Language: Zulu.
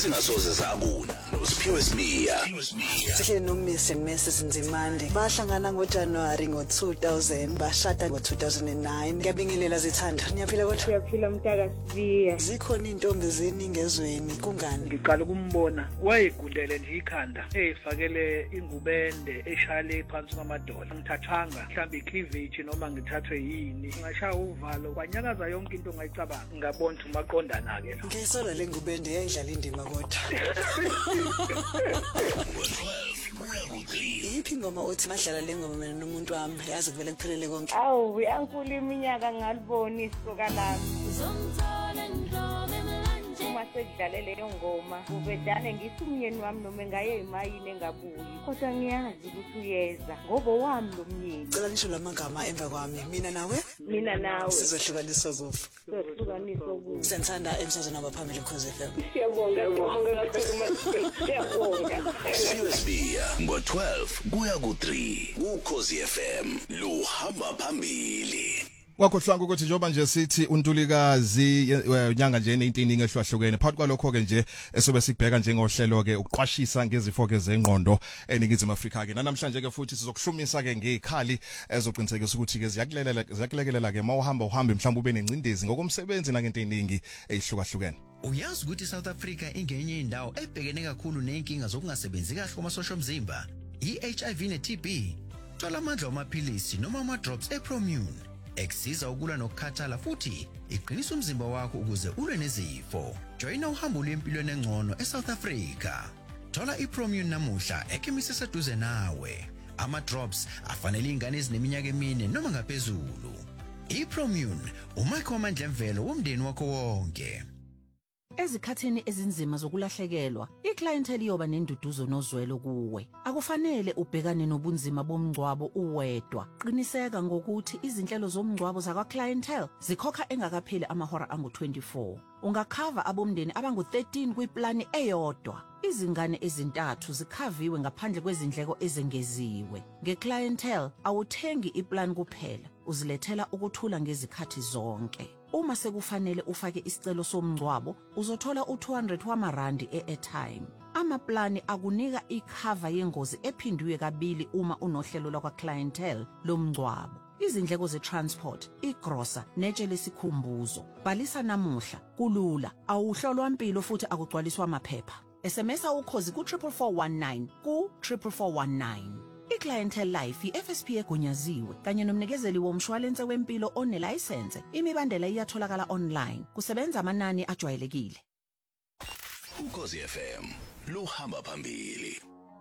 ezingasoze zabuna noSiphiwe Sibiya. Sihle noMrs Mrs Nzimande bahlangana ngoJanuary ngo2000 bashada ngo2009. Ngiyabingelela Zithanda. Niyaphila kodwa? Uyaphila Mtaka Sibiya. Zikhona intombi zeningezweni kungani? Ngiqala ukumbona wayegundele nje ikhanda efakele ingubende eshale phansi kwamadola. Ngithathanga mhlawumbe icleavage noma ngithathwe yini. Ngashaya uvalo kwanyakaza yonke into ngayicabanga. Ngabona ukuthi maqondana ke lo. Ngesola lengubende yayidlala indima kodwa. Iphi ingoma uthi madlala lengoma mina nomuntu wami yazi kuvele kuphelele konke? Awu uyankulu iminyaka ngalibona isoka lami. Uma sekudlale leyo ngoma ubedane ngithi umnyeni wami noma engaye emayini engabuyi kodwa ngiyazi ukuthi uyeza ngoba wami lo mnyeni. Cela nisho lamagama emva kwami. Mina nawe sizohlukaniswa kufa. Sihlukaniswa kufa. Senzanda emsazweni abaphambili Khosi FM. Siyabonga kakhulu. Siyabonga. Siphiwe Sibiya ngo12 kuya ku3 kuKhosi FM luhamba phambili. Wakhohlwanga ukuthi njoba nje sithi uNtulikazi unyanga nje ne18 ngehlwahlukene phakathi kwalokho ke nje esobe sikubheka njengohlelo ke ukuqwashisa ngezifo ke zengqondo eningizimu Afrika ke namhlanje ke futhi sizokuhlumisa ke ngezikhali ezoqinisekisa ukuthi ke ziyakulekelela ke mawuhamba mhlawumbe ube nencindezi ngokomsebenzi nangento eziningi ezihlukahlukene. Uyazi ukuthi South Africa ingenye indawo ebhekene kakhulu nenkinga zokungasebenzi kahle kwamasosha omzimba, iHIV neTB. Thola amandla amaphilisi noma ama drops ePromune. Eksiza ukulwa nokukhathala futhi iqinisa umzimba wakho ukuze ulwe nezifo. Joina uhambo lwempilo engcono eSouth Africa. Thola iPromune namuhla ekhemisi eseduze nawe. Ama drops afanele ingane ezineminyaka emine noma ngaphezulu. iPromune umakho amandla emvelo womndeni wakho wonke. Ezikhathini ezinzima zokulahlekelwa, iclientele iyoba nenduduzo nozwelo kuwe. Akufanele ubhekane nobunzima bomngcwabo uwedwa. Qiniseka ngokuthi izinhlelo zomngcwabo zakwa clientele zikhokha engakapheli amahora angu24. Ungakhava abomndeni abangu13 kwiplani eyodwa. Izingane ezintathu zikhaviwe ngaphandle kwezindleko ezengeziwe. Ngeclientele awuthengi iplan kuphela, uzilethela ukuthula ngezikhathi zonke. Uma sekufanele ufake isicelo somngcwabo, uzothola u200 wamarandi e-airtime. Amaplani akunika ikhava yengozi ephindiwe kabili uma unohlelo lakwa clientele lomngcwabo. Izindleko ze-transport, igrosa, netshe lesikhumbuzo. Bhalisa namuhla, kulula, awuhlolwa impilo futhi akugcwaliswa amaphepha. SMS ukhozi ku44419 ku44419. iClientele Life iFSP egunyaziwe kanye nomnikezeli womshwalense wempilo onelicense. Imibandela iyatholakala online. Kusebenza amanani ajwayelekile. uKhosi FM luhamba phambili.